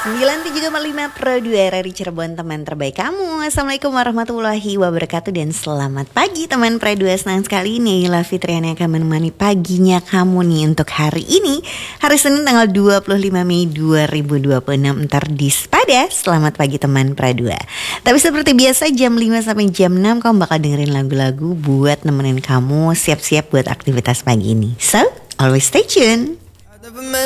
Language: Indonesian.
93,5 Pro 2 RRI Cirebon, teman terbaik kamu. Assalamualaikum warahmatullahi wabarakatuh. Dan selamat pagi teman Pro 2. Senang sekali nih Ila Fitriana akan menemani paginya kamu nih untuk hari ini, hari Senin tanggal 25 Mei 2026. Ntar di Spada. Selamat pagi teman Pro 2. Tapi seperti biasa jam 5 sampai jam 6 kamu bakal dengerin lagu-lagu buat nemenin kamu siap-siap buat aktivitas pagi ini. So, always stay tune.